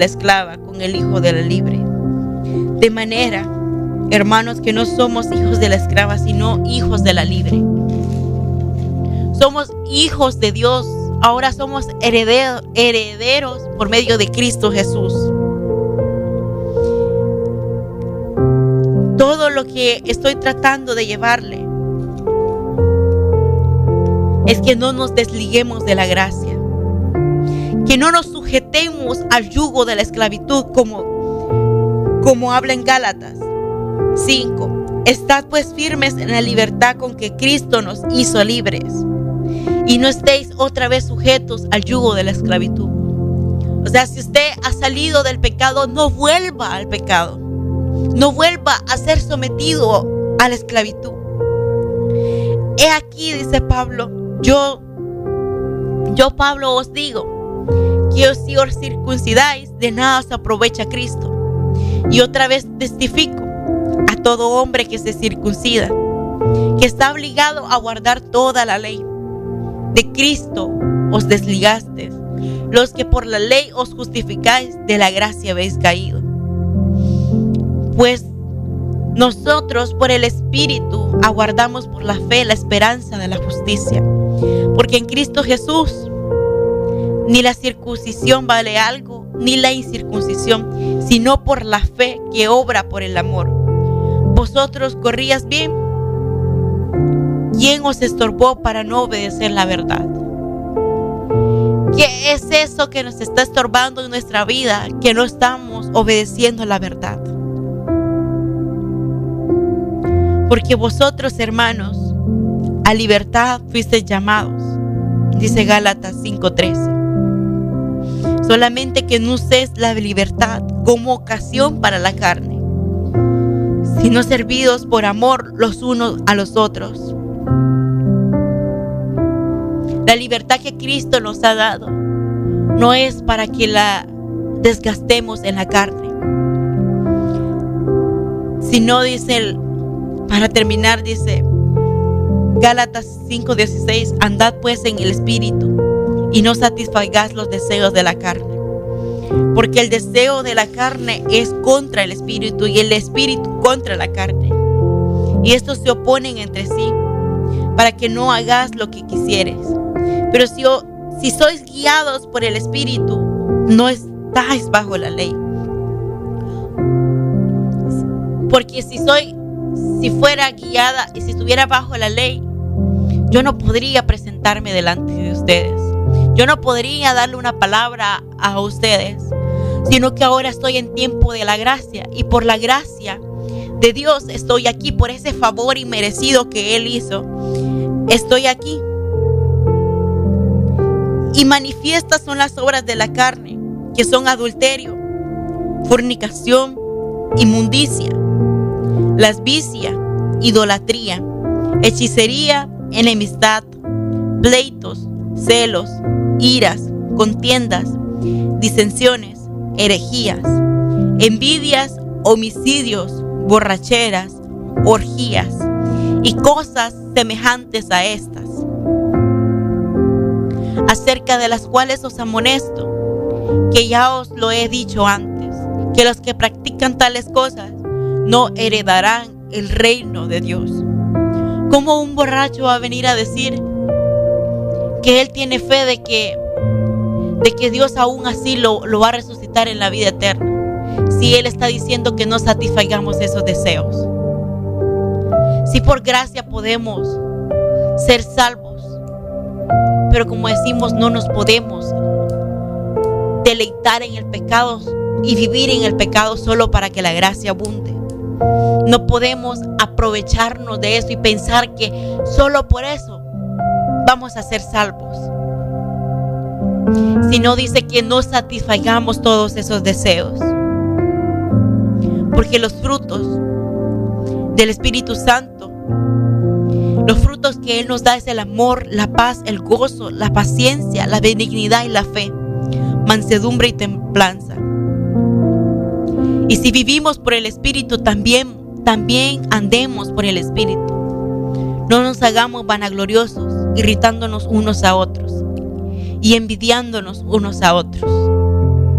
la esclava con el hijo de la libre. De manera, hermanos, que no somos hijos de la esclava, sino hijos de la libre. Somos hijos de Dios. Ahora somos herederos por medio de Cristo Jesús. Todo lo que estoy tratando de llevarle es que no nos desliguemos de la gracia, que no nos sujetemos al yugo de la esclavitud como habla en Gálatas 5. Estad pues firmes en la libertad con que Cristo nos hizo libres, y no estéis otra vez sujetos al yugo de la esclavitud. O sea, si usted ha salido del pecado, no vuelva al pecado. No vuelva a ser sometido a la esclavitud. He aquí, dice Pablo, yo Pablo os digo, que si os circuncidáis, de nada os aprovecha Cristo. Y otra vez testifico a todo hombre que se circuncida, que está obligado a guardar toda la ley. De Cristo os desligasteis, los que por la ley os justificáis, de la gracia habéis caído. Pues nosotros por el Espíritu aguardamos por la fe la esperanza de la justicia. Porque en Cristo Jesús ni la circuncisión vale algo, ni la incircuncisión, sino por la fe que obra por el amor. Vosotros corríais bien. ¿Quién os estorbó para no obedecer la verdad? ¿Qué es eso que nos está estorbando en nuestra vida, que no estamos obedeciendo la verdad? Porque vosotros, hermanos, a libertad fuisteis llamados, dice Gálatas 5:13. Solamente que no uséis la libertad como ocasión para la carne, sino servidos por amor los unos a los otros. La libertad que Cristo nos ha dado no es para que la desgastemos en la carne, sino, dice, para terminar, dice Gálatas 5:16, andad pues en el Espíritu y no satisfagáis los deseos de la carne, porque el deseo de la carne es contra el Espíritu y el Espíritu contra la carne, y estos se oponen entre sí, para que no hagas lo que quisieres. Pero si sois guiados por el Espíritu, no estáis bajo la ley. Porque si fuera guiada y si estuviera bajo la ley, yo no podría presentarme delante de ustedes. Yo no podría darle una palabra a ustedes, sino que ahora estoy en tiempo de la gracia, y por la gracia de Dios estoy aquí, por ese favor inmerecido que Él hizo. Estoy aquí. Y manifiestas son las obras de la carne, que son adulterio, fornicación, inmundicia, lascivia, idolatría, hechicería, enemistad, pleitos, celos, iras, contiendas, disensiones, herejías, envidias, homicidios, borracheras, orgías y cosas semejantes a estas, acerca de las cuales os amonesto, que ya os lo he dicho antes, que los que practican tales cosas no heredarán el reino de Dios. ¿Cómo un borracho va a venir a decir que él tiene fe de que Dios aún así lo va a resucitar en la vida eterna, si él está diciendo que no satisfagamos esos deseos? Si por gracia podemos ser salvos, pero como decimos, no nos podemos deleitar en el pecado y vivir en el pecado solo para que la gracia abunde. No podemos aprovecharnos de eso y pensar que solo por eso vamos a ser salvos, sino dice que no satisfagamos todos esos deseos, porque los frutos del Espíritu Santo, los frutos que Él nos da, es el amor, la paz, el gozo, la paciencia, la benignidad y la fe, mansedumbre y templanza. Y si vivimos por el Espíritu, también andemos por el Espíritu. No nos hagamos vanagloriosos, irritándonos unos a otros y envidiándonos unos a otros.